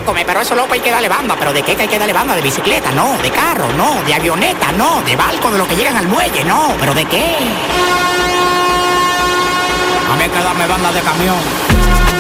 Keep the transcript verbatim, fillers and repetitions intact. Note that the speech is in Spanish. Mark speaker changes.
Speaker 1: come, pero eso loco hay que darle banda. ¿Pero de qué que hay que darle banda? ¿De bicicleta? No. ¿De carro? No. ¿De avioneta? No. ¿De barco de los que llegan al muelle? No. ¿Pero de qué? A mí hay que darme banda de camión.